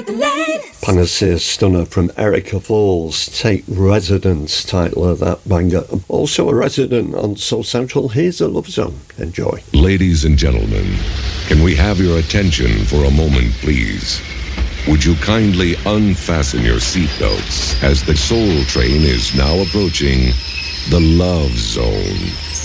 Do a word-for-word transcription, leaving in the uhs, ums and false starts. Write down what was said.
Inside the Lane. Panacea Stunner from Erica Falls, Take Residence, title of that banger. Also a resident on Soul Central, here's a love song. Enjoy. Ladies and gentlemen, can we have your attention for a moment, please? Would you kindly unfasten your seatbelts as the Soul Train is now approaching the Love Zone.